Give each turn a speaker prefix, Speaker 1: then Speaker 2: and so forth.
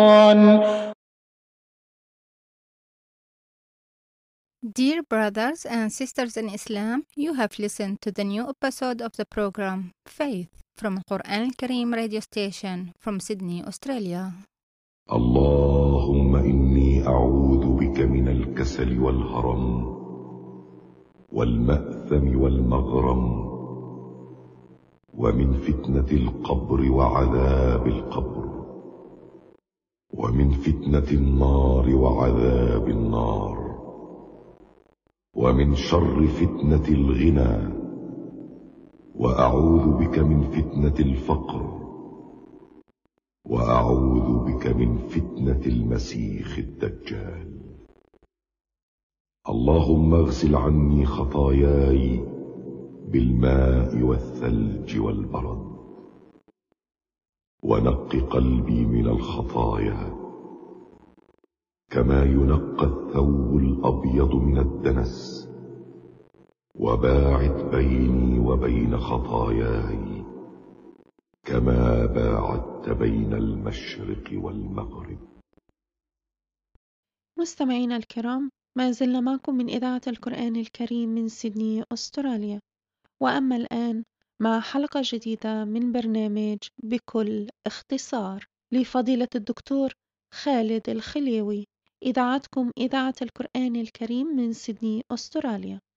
Speaker 1: Dear brothers and sisters in Islam, you have listened to the new episode of the program Faith from Quran Al-Kareem radio station from Sydney, Australia.
Speaker 2: اللهم إني أعوذ بك من الكسل والهرم والمأثم والمغرم ومن فتنة القبر وعذاب القبر ومن فتنة النار وعذاب النار ومن شر فتنة الغنى وأعوذ بك من فتنة الفقر وأعوذ بك من فتنة المسيح الدجال. اللهم اغسل عني خطاياي بالماء والثلج والبرد ونق قلبي من الخطايا كما ينقى الثوب الأبيض من الدنس وباعد بيني وبين خطاياي كما باعدت بين المشرق والمغرب.
Speaker 3: مستمعينا الكرام، ما زلنا معكم من إذاعة القرآن الكريم من سيدني أستراليا، وأما الآن مع حلقة جديدة من برنامج بكل اختصار لفضيلة الدكتور خالد الخليوي، إذاعتكم إذاعة القرآن الكريم من سيدني أستراليا.